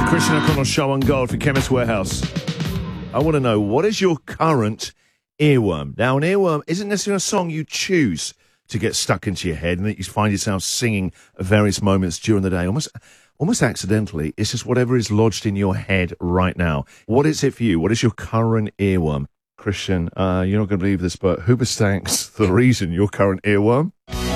Christian O'Connell Show on Gold for Chemist Warehouse. I want to know, what is your current earworm? Now, an earworm isn't necessarily a song you choose to get stuck into your head and that you find yourself singing at various moments during the day, almost accidentally. It's just whatever is lodged in your head right now. What is it for you? What is your current earworm? Christian, you're not going to believe this, but Hoobastank's the reason your current earworm.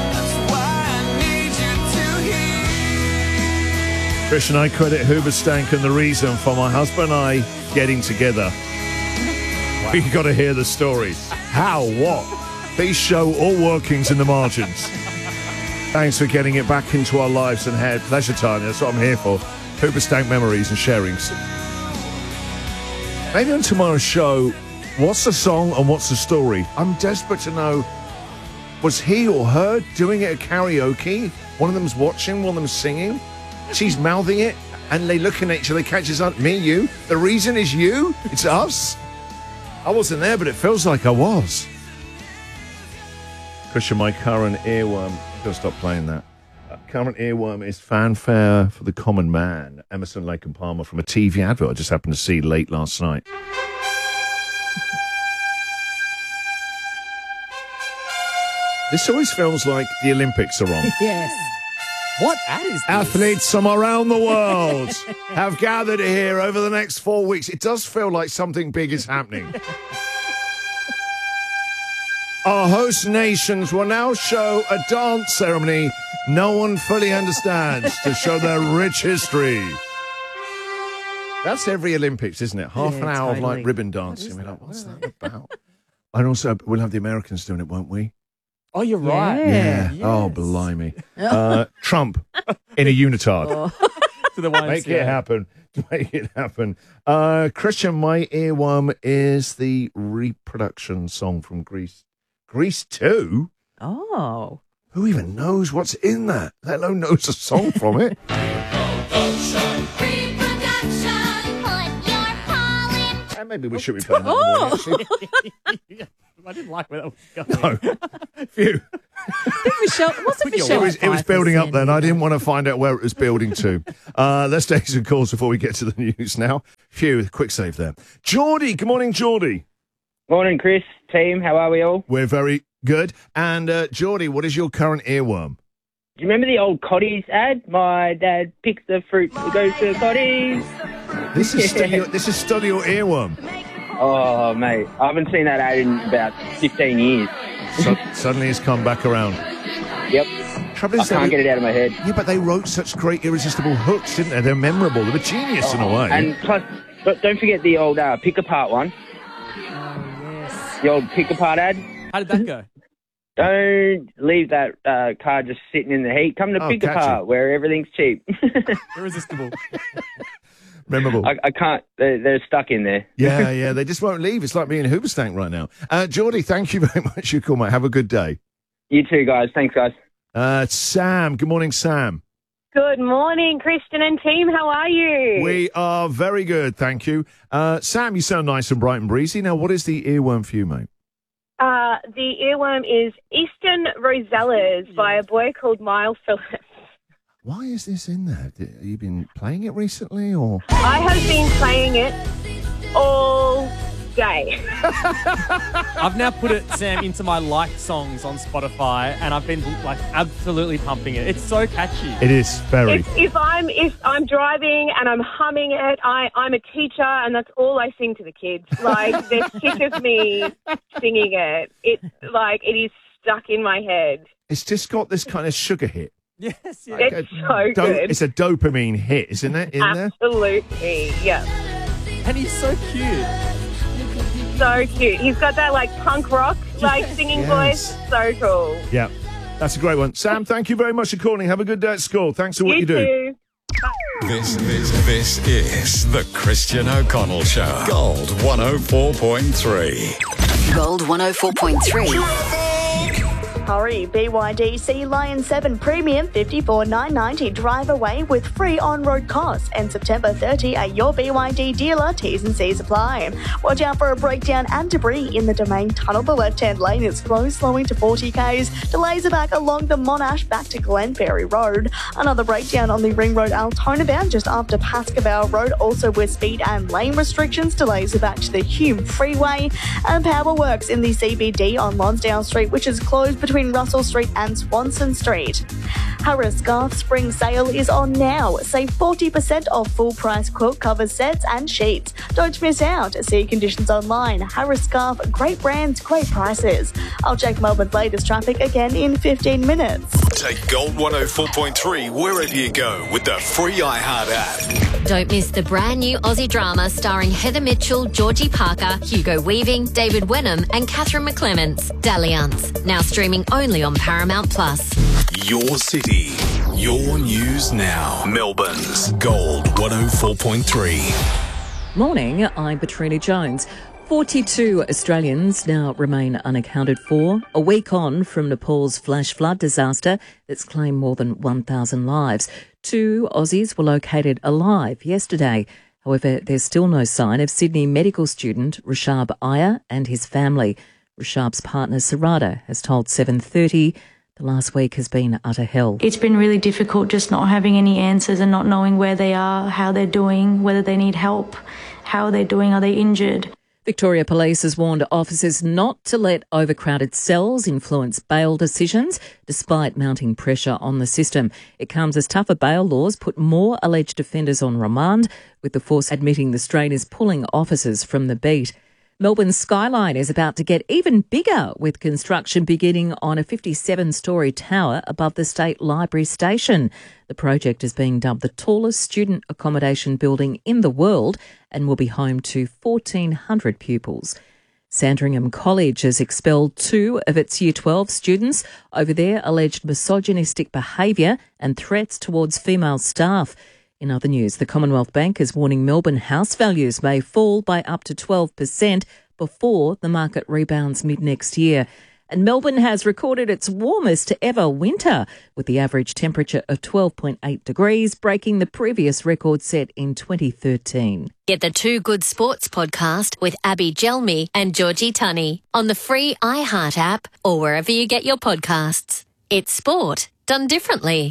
Christian, I credit Hoobastank and the reason for my husband and I getting together. We got to hear the story. How? What? Please show all workings in the margins. Thanks for getting it back into our lives and head. Pleasure, Tanya. That's what I'm here for. Hoobastank memories and sharings. Maybe on tomorrow's show, what's the song and what's the story? I'm desperate to know, was he or her doing it at karaoke? One of them's watching, one of them's singing. She's mouthing it, and they looking at each other, catches on. Me, you. The reason is you. It's us. I wasn't there, but it feels like I was. Christian, my current earworm. I've got to stop playing that. Current earworm is Fanfare for the Common Man. Emerson, Lake and Palmer from a TV advert I just happened to see late last night. This always feels like the Olympics are on. Yes. What ad is this? Athletes from around the world have gathered here over the next 4 weeks. It does feel like something big is happening. Our host nations will now show a dance ceremony no one fully understands to show their rich history. That's every Olympics, isn't it? Half an hour of like ribbon dancing. We're like, what's that about? And also, we'll have the Americans doing it, won't we? Oh, you're right. Yeah. Yes. Oh, blimey. Trump in a unitard. To the YMCA. Make it happen. Make it happen. Christian, my earworm is the reproduction song from Grease. Grease 2? Oh. Who even knows what's in that? Let alone knows a song from it. And maybe we should be playing that in the morning, actually. I didn't like where that was going. No. Phew. Wasn't Michelle? It was building up then. I didn't want to find out where it was building to. Let's take some calls before we get to the news now. Phew, quick save there. Geordie, good morning, Geordie. Morning, Chris. Team, how are we all? We're very good. And Geordie, what is your current earworm? Do you remember the old Cotties ad? My dad picks the fruit, goes to Cotties. This is still your earworm. Oh, mate. I haven't seen that ad in about 15 years. Suddenly it's come back around. Yep. Trouble is I can't get it out of my head. Yeah, but they wrote such great irresistible hooks, didn't they? They're memorable. They were genius in a way. And plus, but don't forget the old pick-apart one. Oh, yes. The old pick-apart ad. How did that go? Don't leave that car just sitting in the heat. Come to pick-apart, where everything's cheap. Irresistible. Memorable. I can't. They're stuck in there. Yeah. They just won't leave. It's like being in Hoobastank right now. Geordie, thank you very much for your call, mate. Have a good day. You too, guys. Thanks, guys. Sam. Good morning, Sam. Good morning, Christian and team. How are you? We are very good, thank you. Sam, you sound nice and bright and breezy. Now, what is the earworm for you, mate? The earworm is Eastern Rosellas by a boy called Miles Phillips. Why is this in there? Have you been playing it recently, or? I have been playing it all day. I've now put it, Sam, into my liked songs on Spotify, and I've been like absolutely pumping it. It's so catchy. It is very. If I'm driving and I'm humming it, I'm a teacher and that's all I sing to the kids. Like they're sick of me singing it. It is stuck in my head. It's just got this kind of sugar hit. Yes, yeah. It's so good. It's a dopamine hit, isn't it? Absolutely, yeah. And he's so cute. So cute. He's got that like punk rock singing voice. So cool. Yeah, that's a great one. Sam, thank you very much for calling. Have a good day at school. Thanks for what you do. Too. This is the Christian O'Connell Show. Gold 104.3. Gold 104.3. Hurry, BYD Sea Lion 7 Premium $54,990 drive away with free on-road costs, and September 30 at your BYD dealer. T's and C's apply. Watch out for a breakdown and debris in the Domain Tunnel. The left-hand lane is slow, slowing to 40 k's. Delays are back along the Monash back to Glenferrie Road. Another breakdown on the Ring Road Altona bound just after Pascoe Road, also with speed and lane restrictions. Delays are back to the Hume Freeway. And power works in the CBD on Lonsdale Street, which is closed between Russell Street and Swanson Street. Harris Scarf Spring Sale is on now. Save 40% off full-price quilt covers, sets and sheets. Don't miss out. See conditions online. Harris Scarf, great brands, great prices. I'll check Melbourne's latest traffic again in 15 minutes. Take Gold 104.3 wherever you go with the free iHeart app. Don't miss the brand new Aussie drama starring Heather Mitchell, Georgie Parker, Hugo Weaving, David Wenham and Catherine McClements, Dalliance. Now streaming only on Paramount Plus. Your city, your news now. Melbourne's Gold 104.3. Morning, I'm Petrina Jones. 42 Australians now remain unaccounted for, a week on from Nepal's flash flood disaster that's claimed more than 1,000 lives. 2 Aussies were located alive yesterday. However, there's still no sign of Sydney medical student Rishab Iyer and his family. Rishab's partner Sarada has told 7:30 the last week has been utter hell. It's been really difficult just not having any answers and not knowing where they are, how they're doing, whether they need help, how they're doing, are they injured. Victoria Police has warned officers not to let overcrowded cells influence bail decisions, despite mounting pressure on the system. It comes as tougher bail laws put more alleged offenders on remand, with the force admitting the strain is pulling officers from the beat. Melbourne's skyline is about to get even bigger, with construction beginning on a 57-storey tower above the State Library station. The project is being dubbed the tallest student accommodation building in the world and will be home to 1,400 pupils. Sandringham College has expelled 2 of its Year 12 students over their alleged misogynistic behaviour and threats towards female staff. In other news, the Commonwealth Bank is warning Melbourne house values may fall by up to 12% before the market rebounds mid-next year. And Melbourne has recorded its warmest ever winter, with the average temperature of 12.8 degrees, breaking the previous record set in 2013. Get the Two Good Sports podcast with Abby Gelmi and Georgie Tunney on the free iHeart app or wherever you get your podcasts. It's sport done differently.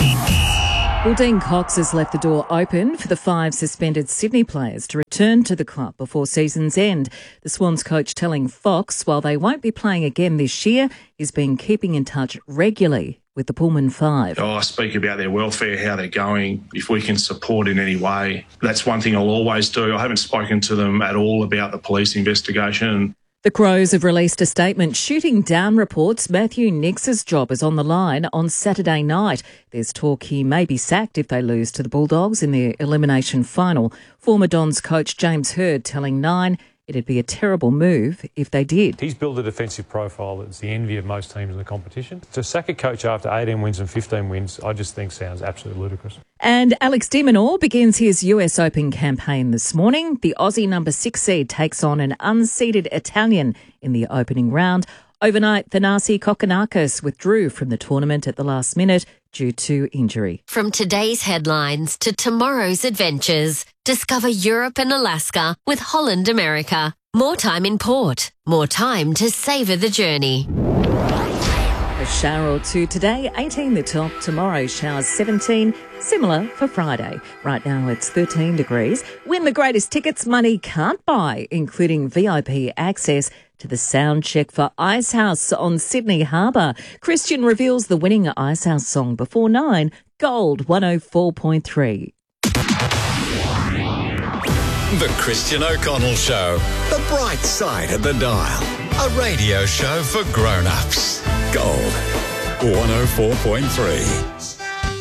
Well, Dean Cox has left the door open for the 5 suspended Sydney players to return to the club before season's end. The Swans coach telling Fox while they won't be playing again this year, he's been keeping in touch regularly with the Pullman 5. I speak about their welfare, how they're going, if we can support in any way. That's one thing I'll always do. I haven't spoken to them at all about the police investigation. The Crows have released a statement shooting down reports Matthew Nix's job is on the line on Saturday night. There's talk he may be sacked if they lose to the Bulldogs in the elimination final. Former Dons coach James Hird telling Nine it'd be a terrible move if they did. He's built a defensive profile that's the envy of most teams in the competition. To sack a coach after 18 wins and 15 wins, I just think sounds absolutely ludicrous. And Alex de Minaur begins his US Open campaign this morning. The Aussie number 6 seed takes on an unseeded Italian in the opening round. Overnight, Thanasi Kokkinakis withdrew from the tournament at the last minute due to injury. From today's headlines to tomorrow's adventures, discover Europe and Alaska with Holland America. More time in port, more time to savour the journey. A shower or two today, 18 the top. Tomorrow, showers 17, similar for Friday. Right now, it's 13 degrees. Win the greatest tickets money can't buy, including VIP access to the sound check for Icehouse on Sydney Harbour. Christian reveals the winning Icehouse song before 9, Gold 104.3. The Christian O'Connell Show. The bright side of the dial. A radio show for grown-ups. Gold 104.3.